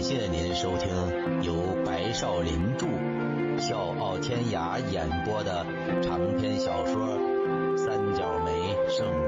谢您收听由白少林著、笑傲天涯演播的长篇小说《三角梅圣